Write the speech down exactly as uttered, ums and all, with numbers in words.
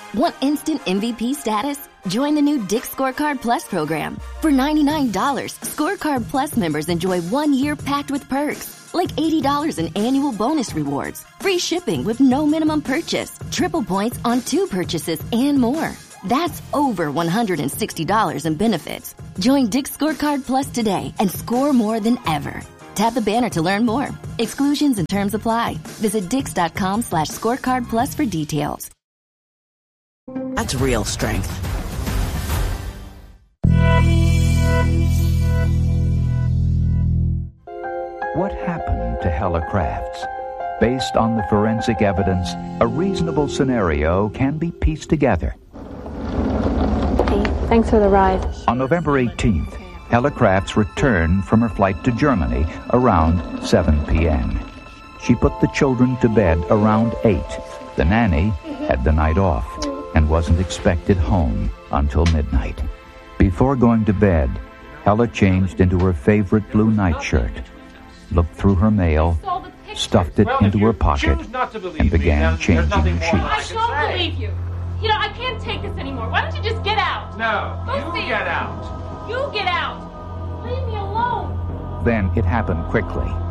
Want instant M V P status? Join the new Dick's Scorecard Plus program. For ninety-nine dollars, Scorecard Plus members enjoy one year packed with perks, like eighty dollars in annual bonus rewards, free shipping with no minimum purchase, triple points on two purchases, and more. That's over one hundred sixty dollars in benefits. Join Dick's Scorecard Plus today and score more than ever. Tap the banner to learn more. Exclusions and terms apply. Visit dix.com slash scorecard plus for details. That's real strength. What happened to Hella Crafts? Based on the forensic evidence, a reasonable scenario can be pieced together. Hey, thanks for the ride. On November eighteenth, Hella Crafts returned from her flight to Germany around seven p.m. She put the children to bed around eight. The nanny had the night off and wasn't expected home until midnight. Before going to bed, Hella changed into her favorite blue nightshirt, looked through her mail, stuffed it well, into her pocket, and began me, changing her I sheets. don't believe you. You know, I can't take this anymore. Why don't you just get out? No, Go you see get her. out. You get out. Leave me alone. Then it happened quickly.